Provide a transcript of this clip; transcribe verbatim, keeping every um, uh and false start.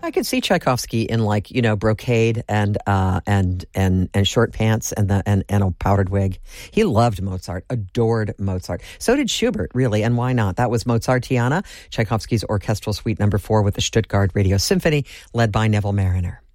I could see Tchaikovsky in like, you know, brocade and uh, and and and short pants and the and, and a powdered wig. He loved Mozart, adored Mozart. So did Schubert, really, and why not? That was Mozartiana, Tchaikovsky's Orchestral Suite Number Four with the Stuttgart Radio Symphony, led by Neville Mariner.